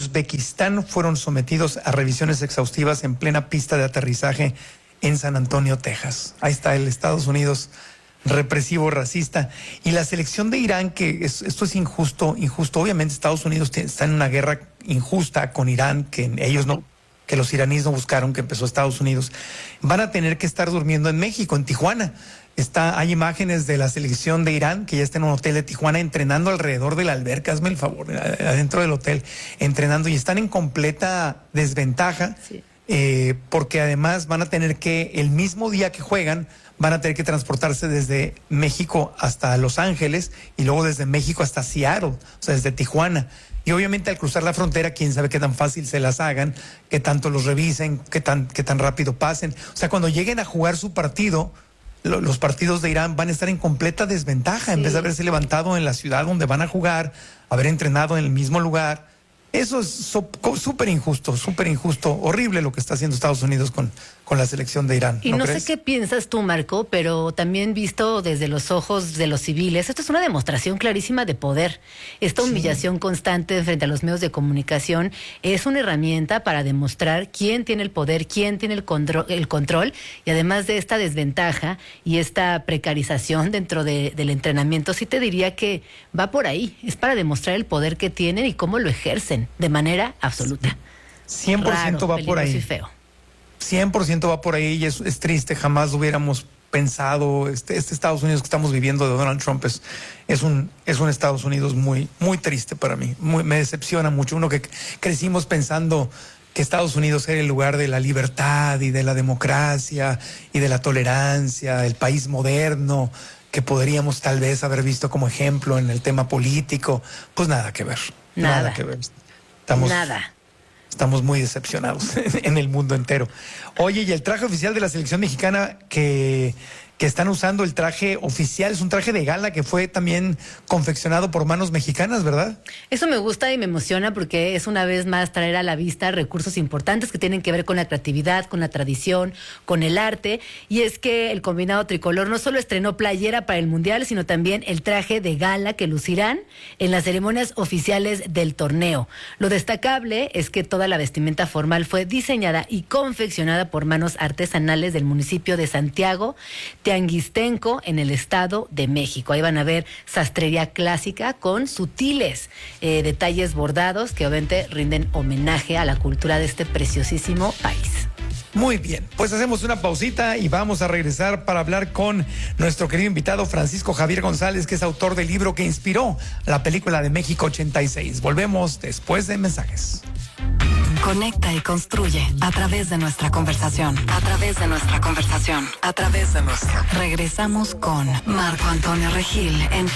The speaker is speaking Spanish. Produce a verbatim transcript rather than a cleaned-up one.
Uzbekistán fueron sometidos a revisiones exhaustivas en plena pista de aterrizaje en San Antonio, Texas. Ahí está el Estados Unidos represivo, racista. Y la selección de Irán, que es, esto es injusto, injusto. Obviamente Estados Unidos tiene, está en una guerra injusta con Irán, que ellos no, que los iraníes no buscaron, que empezó Estados Unidos. Van a tener que estar durmiendo en México, en Tijuana. Está, hay imágenes de la selección de Irán que ya está en un hotel de Tijuana entrenando alrededor de la alberca, hazme el favor, adentro del hotel, entrenando, y están en completa desventaja, sí. eh, porque además van a tener que, el mismo día que juegan, van a tener que transportarse desde México hasta Los Ángeles y luego desde México hasta Seattle, o sea, desde Tijuana. Y obviamente al cruzar la frontera, quién sabe qué tan fácil se las hagan, qué tanto los revisen, qué tan, qué tan rápido pasen. O sea, cuando lleguen a jugar su partido, los partidos de Irán van a estar en completa desventaja, sí. En vez de haberse levantado en la ciudad donde van a jugar, haber entrenado en el mismo lugar. Eso es súper injusto, súper injusto, horrible lo que está haciendo Estados Unidos con, con la selección de Irán. Y no, no ¿crees? sé qué piensas tú, Marco, pero también visto desde los ojos de los civiles, esto es una demostración clarísima de poder. Esta humillación sí. constante frente a los medios de comunicación es una herramienta para demostrar quién tiene el poder, quién tiene el, control, el control, y además de esta desventaja y esta precarización dentro de, del entrenamiento, sí te diría que va por ahí, es para demostrar el poder que tienen y cómo lo ejercen de manera absoluta. cien por ciento Raro, va por ahí. Y feo. cien por ciento va por ahí y es, es triste, jamás lo hubiéramos pensado. Este, este Estados Unidos que estamos viviendo de Donald Trump es, es, un, es un Estados Unidos muy, muy triste para mí. Muy, me decepciona mucho. Uno que crecimos pensando que Estados Unidos era el lugar de la libertad y de la democracia y de la tolerancia, el país moderno que podríamos tal vez haber visto como ejemplo en el tema político. Pues nada que ver. Nada, nada que ver. Estamos, Nada. Estamos muy decepcionados en el mundo entero. Oye, y el traje oficial de la selección mexicana que, que están usando, el traje oficial, es un traje de gala que fue también confeccionado por manos mexicanas, ¿verdad? Eso me gusta y me emociona porque es una vez más traer a la vista recursos importantes que tienen que ver con la creatividad, con la tradición, con el arte. Y es que el combinado tricolor no solo estrenó playera para el Mundial, sino también el traje de gala que lucirán en las ceremonias oficiales del torneo. Lo destacable es que toda la vestimenta formal fue diseñada y confeccionada por manos artesanales del municipio de Santiago Tianguistenco, en el Estado de México. Ahí van a ver sastrería clásica con sutiles eh, detalles bordados que obviamente rinden homenaje a la cultura de este preciosísimo país. Muy bien, pues hacemos una pausita y vamos a regresar para hablar con nuestro querido invitado Francisco Javier González, que es autor del libro que inspiró la película de México ochenta y seis. Volvemos después de mensajes. Conecta y construye a través de nuestra conversación, a través de nuestra conversación, a través de nuestra. Regresamos con Marco Antonio Regil en